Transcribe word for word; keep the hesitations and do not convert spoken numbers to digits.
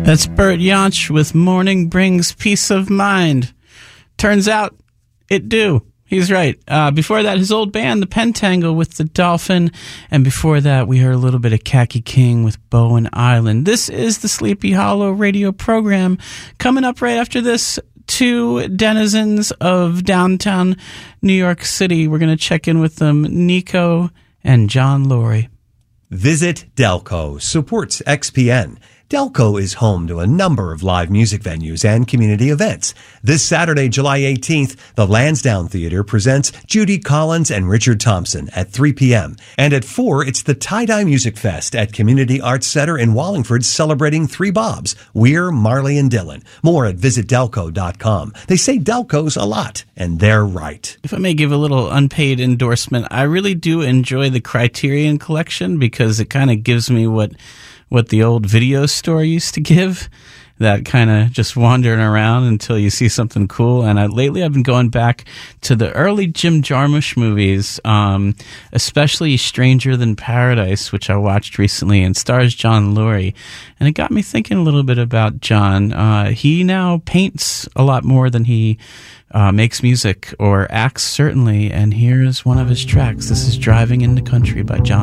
That's Bert Jansch with Morning Brings Peace of Mind. Turns out it do. He's right. Uh, before that, his old band, the Pentangle, with The Dolphin. And before that, we heard a little bit of Khaki King with Bowen Island. This is the Sleepy Hollow radio program. Coming up right after this, two denizens of downtown New York City. We're going to check in with them, Nico and John Laurie. Visit Delco supports X P N. Delco is home to a number of live music venues and community events. This Saturday, July eighteenth, the Lansdowne Theater presents Judy Collins and Richard Thompson at three p.m. And at four, it's the Tie-Dye Music Fest at Community Arts Center in Wallingford, celebrating Three Bobs, Weir, Marley, and Dylan. More at visit delco dot com. They say Delco's a lot, and they're right. If I may give a little unpaid endorsement, I really do enjoy the Criterion Collection because it kind of gives me what what the old video store used to give, that kind of just wandering around until you see something cool. And I, lately I've been going back to the early Jim Jarmusch movies, um, especially Stranger Than Paradise, which I watched recently and stars John Laurie. And it got me thinking a little bit about John. Uh, he now paints a lot more than he uh, makes music or acts, certainly. And here's one of his tracks. This is Driving in the Country by John